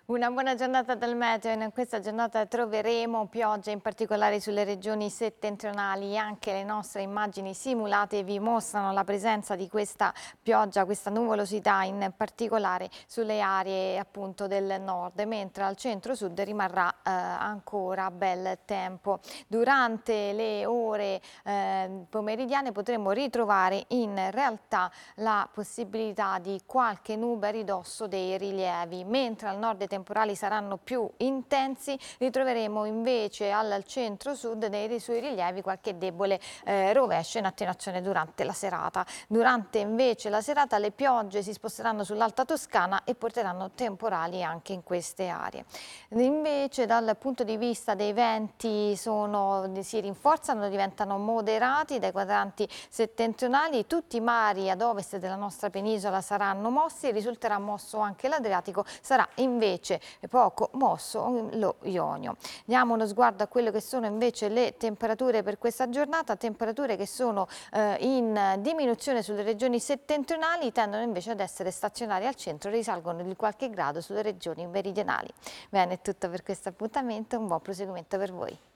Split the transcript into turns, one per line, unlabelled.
Una buona giornata dal meteo. In questa giornata troveremo pioggia in particolare sulle regioni settentrionali. Anche le nostre immagini simulate vi mostrano la presenza di questa pioggia, questa nuvolosità in particolare sulle aree appunto del nord, mentre al centro-sud rimarrà ancora bel tempo. Durante le ore pomeridiane potremo ritrovare in realtà la possibilità di qualche nube a ridosso dei rilievi, mentre al nord i temporali saranno più intensi, ritroveremo invece al centro-sud nei suoi rilievi qualche debole rovescio in attenuazione durante la serata. Durante invece la serata le piogge si sposteranno sull'Alta Toscana e porteranno temporali anche in queste aree. Invece dal punto di vista dei venti si rinforzano, diventano moderati dai quadranti settentrionali, tutti i mari ad ovest della nostra penisola saranno mossi, risulterà mosso anche l'Adriatico, sarà invece poco mosso lo Ionio. Diamo uno sguardo a quello che sono invece le temperature per questa giornata, temperature che sono in diminuzione sulle regioni settentrionali, tendono invece ad essere stazionarie al centro, risalgono di qualche grado sulle regioni meridionali. Bene, è tutto per questo appuntamento, un buon proseguimento per voi.